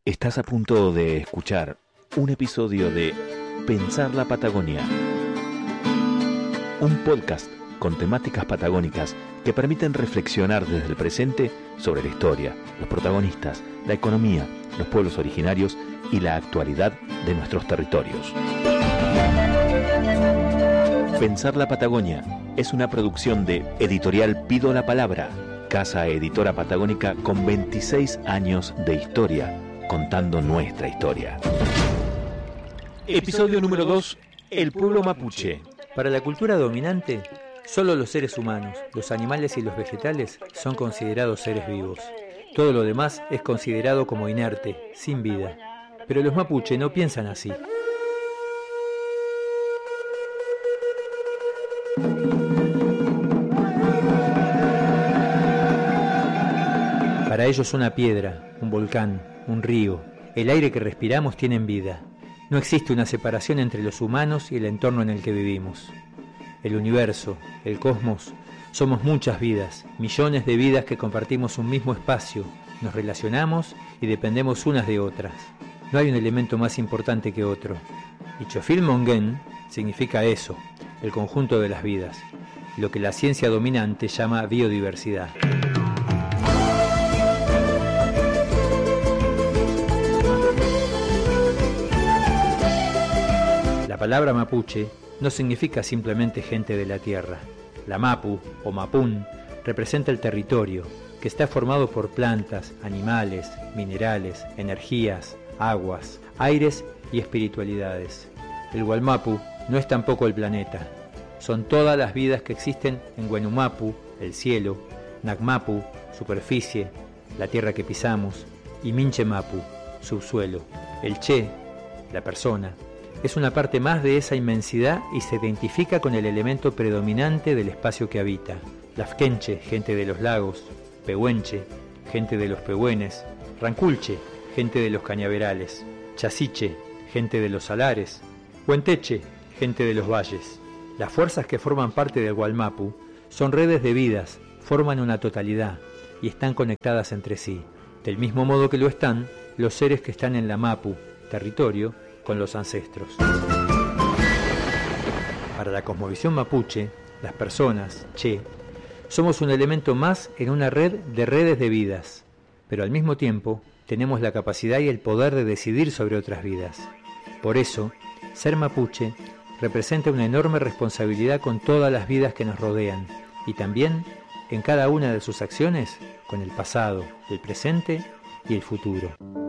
Estás a punto de escuchar un episodio de Pensar la Patagonia, un podcast con temáticas patagónicas que permiten reflexionar desde el presente sobre la historia, los protagonistas, la economía, los pueblos originarios y la actualidad de nuestros territorios. Pensar la Patagonia es una producción de Editorial Pido la Palabra, casa editora patagónica con 26 años de historia, contando nuestra historia. Episodio número 2, el pueblo mapuche. Para la cultura dominante, solo los seres humanos, los animales y los vegetales son considerados seres vivos. Todo lo demás es considerado como inerte, sin vida. Pero los mapuche no piensan así. Para ellos una piedra, un volcán, un río, el aire que respiramos tienen vida. No existe una separación entre los humanos y el entorno en el que vivimos. El universo, el cosmos, somos muchas vidas, millones de vidas que compartimos un mismo espacio, nos relacionamos y dependemos unas de otras. No hay un elemento más importante que otro. Y Chofil Mongen significa eso, el conjunto de las vidas, lo que la ciencia dominante llama biodiversidad. La palabra mapuche no significa simplemente gente de la tierra. La mapu o mapún representa el territorio, que está formado por plantas, animales, minerales, energías, aguas, aires y espiritualidades. El Gualmapu no es tampoco el planeta. Son todas las vidas que existen en Huenumapu, el cielo, Nacmapu, superficie, la tierra que pisamos, y Minchemapu, subsuelo. El Che, la persona, es una parte más de esa inmensidad y se identifica con el elemento predominante del espacio que habita. Lafkenche, gente de los lagos, Pehuenche, gente de los pehuenes, Ranculche, gente de los cañaverales, Chasiche, gente de los salares, Huenteche, gente de los valles. Las fuerzas que forman parte del Gualmapu son redes de vidas, forman una totalidad y están conectadas entre sí, del mismo modo que lo están los seres que están en la Mapu, territorio, con los ancestros. Para la cosmovisión mapuche, las personas, Che, somos un elemento más en una red de redes de vidas, pero al mismo tiempo tenemos la capacidad y el poder de decidir sobre otras vidas. Por eso, ser mapuche representa una enorme responsabilidad con todas las vidas que nos rodean y también en cada una de sus acciones con el pasado, el presente y el futuro.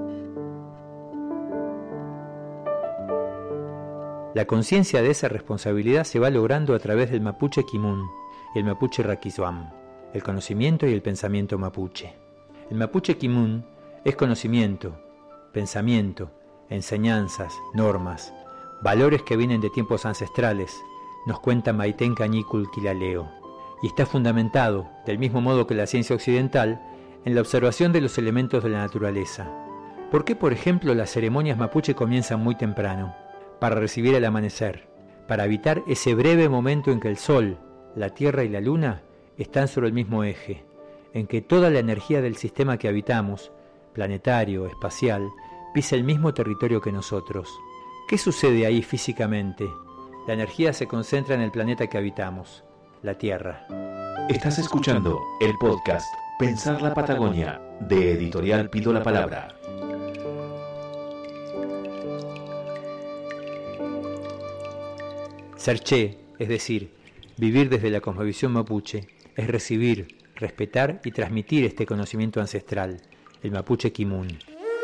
La conciencia de esa responsabilidad se va logrando a través del mapuche Kimun y el mapuche Raquizuam, el conocimiento y el pensamiento mapuche. El mapuche Kimun es conocimiento, pensamiento, enseñanzas, normas, valores que vienen de tiempos ancestrales, nos cuenta Maiten Cañicul Quilaleo, y está fundamentado, del mismo modo que la ciencia occidental, en la observación de los elementos de la naturaleza. ¿Por qué, por ejemplo, las ceremonias mapuche comienzan muy temprano? Para recibir el amanecer, para evitar ese breve momento en que el sol, la tierra y la luna están sobre el mismo eje, en que toda la energía del sistema que habitamos, planetario, espacial, pisa el mismo territorio que nosotros. ¿Qué sucede ahí físicamente? La energía se concentra en el planeta que habitamos, la Tierra. Estás escuchando el podcast Pensar la Patagonia, de Editorial Pido la Palabra. Ser Che, es decir, vivir desde la cosmovisión mapuche, es recibir, respetar y transmitir este conocimiento ancestral, el mapuche Kimun.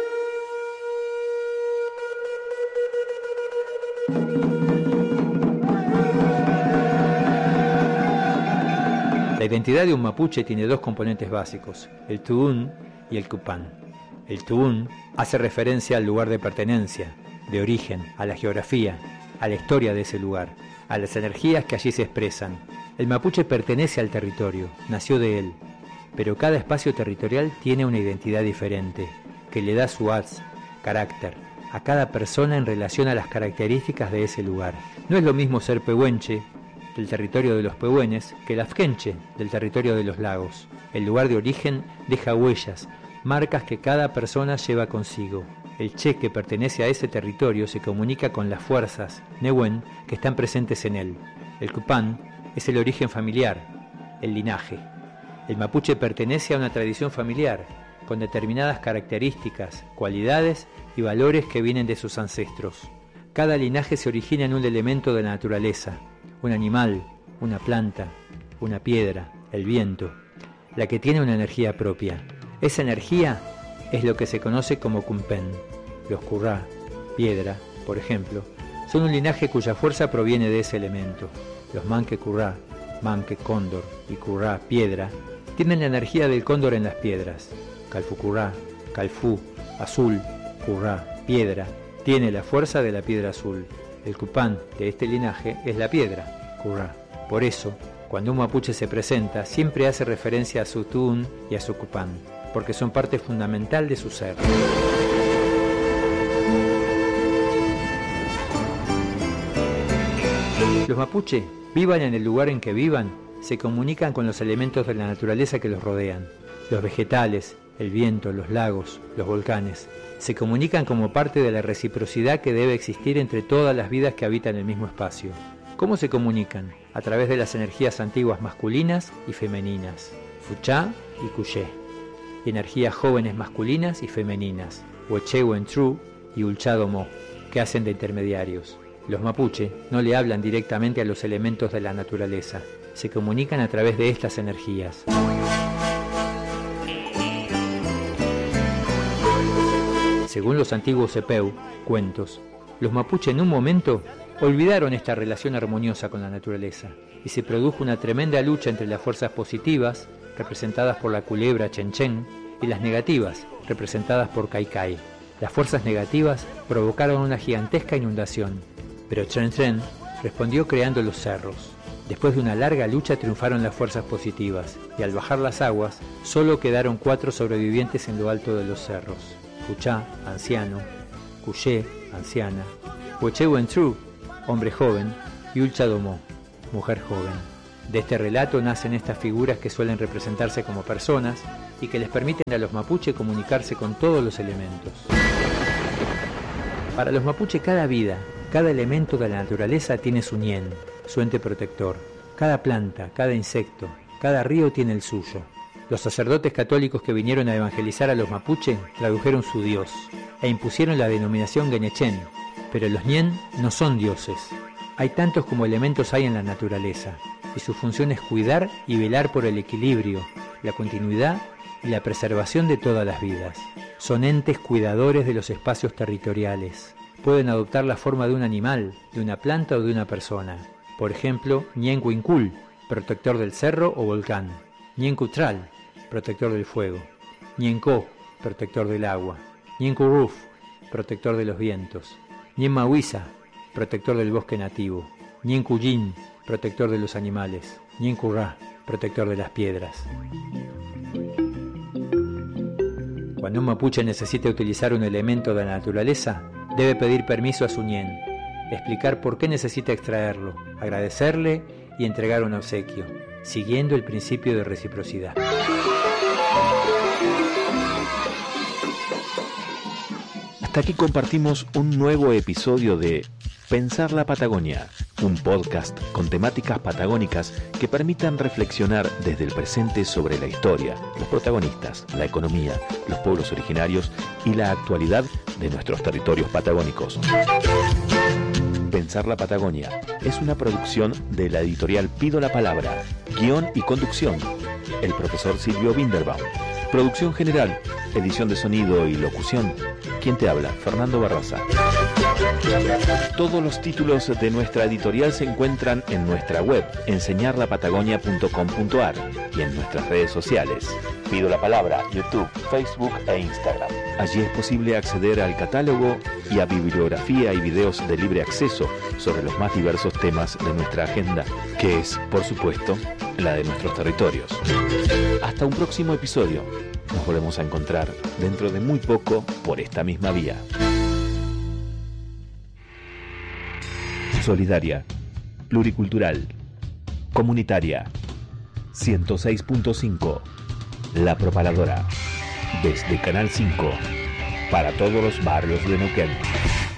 La identidad de un mapuche tiene dos componentes básicos, el tuún y el cupán. El tuún hace referencia al lugar de pertenencia, de origen, a la geografía, a la historia de ese lugar, a las energías que allí se expresan. El mapuche pertenece al territorio, nació de él, pero cada espacio territorial tiene una identidad diferente, que le da su carácter, a cada persona en relación a las características de ese lugar. No es lo mismo ser pehuenche, del territorio de los pehuenes, que lafkenche, del territorio de los lagos. El lugar de origen deja huellas, marcas que cada persona lleva consigo. el Che que pertenece a ese territorio se comunica con las fuerzas Nehuen que están presentes en él. El Cupán es el origen familiar, el linaje. El mapuche pertenece a una tradición familiar, con determinadas características, cualidades y valores que vienen de sus ancestros. Cada linaje se origina en un elemento de la naturaleza, un animal, una planta, una piedra, el viento, la que tiene una energía propia. Esa energía es lo que se conoce como Cumpen. Los Currá, piedra, por ejemplo, son un linaje cuya fuerza proviene de ese elemento. Los Manque Currá, Manque cóndor y Currá, piedra, tienen la energía del cóndor en las piedras. Calfu Currá, Calfú, azul, Currá, piedra, tiene la fuerza de la piedra azul. El Cupán de este linaje es la piedra, Currá. Por eso, cuando un mapuche se presenta, siempre hace referencia a su Tún y a su Cupán, porque son parte fundamental de su ser. Los mapuche, vivan en el lugar en que vivan, se comunican con los elementos de la naturaleza que los rodean. Los vegetales, el viento, los lagos, los volcanes, se comunican como parte de la reciprocidad que debe existir entre todas las vidas que habitan el mismo espacio. ¿Cómo se comunican? A través de las energías antiguas masculinas y femeninas, Fuchá y Cuyé, y energías jóvenes masculinas y femeninas, Hueche-Huentru y Ulchá-Domó, que hacen de intermediarios. Los mapuche no le hablan directamente a los elementos de la naturaleza, se comunican a través de estas energías. Según los antiguos Cepeu, cuentos, los mapuche en un momento olvidaron esta relación armoniosa con la naturaleza y se produjo una tremenda lucha entre las fuerzas positivas, representadas por la culebra Chenchen, y las negativas, representadas por Caicay. Las fuerzas negativas provocaron una gigantesca inundación, pero Chenchen respondió creando los cerros. Después de una larga lucha triunfaron las fuerzas positivas y al bajar las aguas solo quedaron 4 sobrevivientes en lo alto de los cerros. Fuchá, anciano, Cuyé, anciana, Hueche-Huentru, hombre joven, y Ulchá-Domó, mujer joven. De este relato nacen estas figuras que suelen representarse como personas y que les permiten a los mapuche comunicarse con todos los elementos. Para los mapuche cada vida, cada elemento de la naturaleza tiene su ñen, su ente protector. Cada planta, cada insecto, cada río tiene el suyo. Los sacerdotes católicos que vinieron a evangelizar a los mapuche tradujeron su dios e impusieron la denominación Guenechen, pero los ñen no son dioses. Hay tantos como elementos hay en la naturaleza, y su función es cuidar y velar por el equilibrio, la continuidad y la preservación de todas las vidas. Son entes cuidadores de los espacios territoriales. Pueden adoptar la forma de un animal, de una planta o de una persona. Por ejemplo, Ñen Huincul, protector del cerro o volcán. Ñen Cutral, protector del fuego. Ñen Co, protector del agua. Ñen Curruf, protector de los vientos. Ñen Mahuiza, protector del bosque nativo. Ñen Cuyin, protector de los animales. Ñen Currá, protector de las piedras. Cuando un mapuche necesita utilizar un elemento de la naturaleza, debe pedir permiso a su ñen, explicar por qué necesita extraerlo, agradecerle y entregar un obsequio, siguiendo el principio de reciprocidad. Hasta aquí compartimos un nuevo episodio de Pensar la Patagonia, un podcast con temáticas patagónicas que permitan reflexionar desde el presente sobre la historia, los protagonistas, la economía, los pueblos originarios y la actualidad de nuestros territorios patagónicos. Pensar la Patagonia es una producción de la editorial Pido la Palabra, guión y conducción, el profesor Silvio Binderbaum. Producción general, edición de sonido y locución, quien te habla, Fernando Barraza. Todos los títulos de nuestra editorial se encuentran en nuestra web, enseñarlapatagonia.com.ar, y en nuestras redes sociales, Pido la Palabra, YouTube, Facebook e Instagram. Allí es posible acceder al catálogo y a bibliografía y videos de libre acceso sobre los más diversos temas de nuestra agenda, que es, por supuesto, la de nuestros territorios. Hasta un próximo episodio. Nos volvemos a encontrar dentro de muy poco por esta misma vía. Solidaria, pluricultural, comunitaria. 106.5. La Propaladora. Desde Canal 5. para todos los barrios de Neuquén.